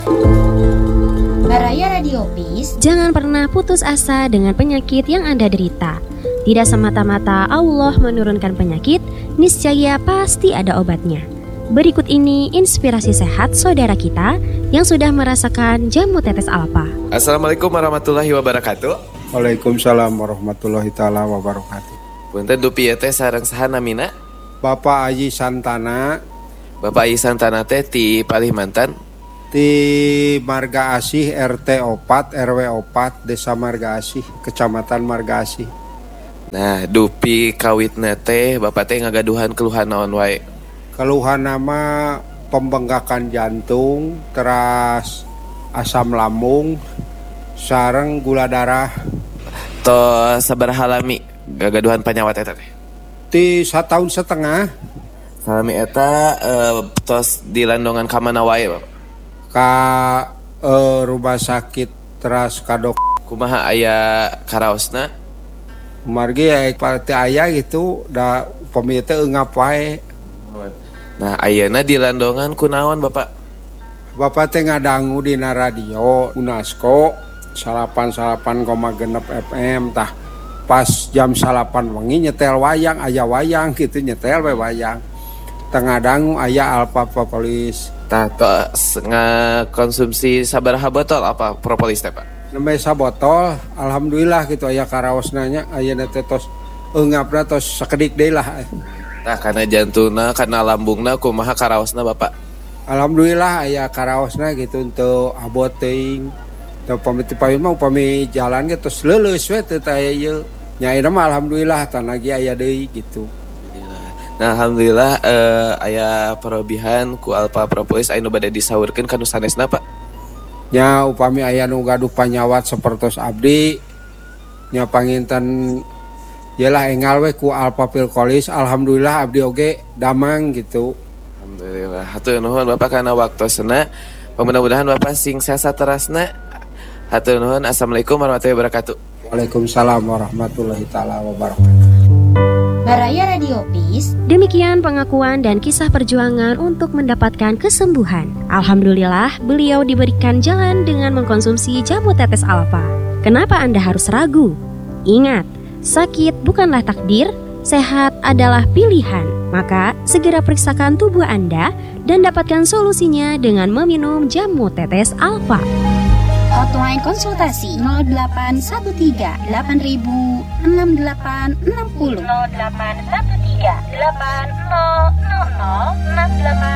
Baraya Radiopis, jangan pernah putus asa dengan penyakit yang Anda derita. Tidak semata-mata Allah menurunkan penyakit, niscaya pasti ada obatnya. Berikut ini inspirasi sehat saudara kita yang sudah merasakan jamu tetes alfa. Assalamualaikum warahmatullahi wabarakatuh. Waalaikumsalam warahmatullahi taala wabarakatuh. Punten dupi teh sareng saha namina? Bapak Aji Santana Bapak Aji Santana teh ti Kalimantan. di Marga Asih RT 4 RW 4 Desa Marga Asih, Kecamatan Marga Asih. Nah, dupi kawitna teh Bapak teh ngagaduhan keluhan naon wae? Keluhan nama pembengkakan jantung, teras asam lambung, sareng gula darah. To sabaraha lami gagaduhan panyawat eta teh? Ti 1,5 tahun. Salami eta tos di landongan ka mana wae, Bapak? Ka rumah sakit teras kadok Kumaha aya karaosna? margi ya parti aya gitu da pemieu teh eungap wae. Nah, ayeuna di landongan kunaon, Bapak? Bapak teh ngadangu dina radio UNESCO 88,6 FM tah pas jam 8 wengi nyetel wayang, aya wayang gitu, nyetel we wayang. Tengah dangu aya Alpha Propolis. Tah tos ngakonsumsi sabaraha botol apa propolis teh, Pak? Nembe sabotol, alhamdulillah gitu aya karaosna nya, ayeuna teh tos eungapna tos sakedik deui lah. Tah kana jantungna, kana lambungna kumaha karaosna, Bapak? Alhamdulillah aya karaosna gitu untuk abot teuing. Teu pamiti payun mah upami jalan ge tos leuleus we teu aya ieu. Nya ayeuna mah alhamdulillah tan lagi aya deui gitu. Nah, alhamdulillah aya parobihan ku Alpha Propolis anu bade disaurkeun ka nu sanesna, Pak. Nya upami aya nu gaduh panyawat sapertos abdi nya panginten yalah engal we ku Alpha Propolis, alhamdulillah abdi oge damang gitu. Alhamdulillah. Hatur nuhun Bapak kana waktosna. Mudah-mudahan Bapak sing sehat terasna. Hatur nuhun. Assalamualaikum warahmatullahi wabarakatuh. Waalaikumsalam warahmatullahi taala wabarakatuh. Baraya Radiopis, Demikian pengakuan dan kisah perjuangan untuk mendapatkan kesembuhan. Alhamdulillah, beliau diberikan jalan dengan mengkonsumsi jamu tetes alfa. Kenapa Anda harus ragu? Ingat, sakit bukanlah takdir, sehat adalah pilihan. Maka, segera periksakan tubuh Anda dan dapatkan solusinya dengan meminum jamu tetes alfa. hotline konsultasi 0813 8000 6860 0813 8000 6860.